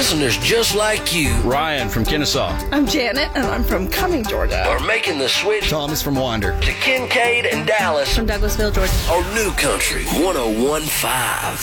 listeners just like you, Ryan from Kennesaw. I'm Janet, and I'm from Cumming, Georgia. are making the switch Thomas from Wander. to Kincaid and Dallas From Douglasville, Georgia. on New Country 101.5.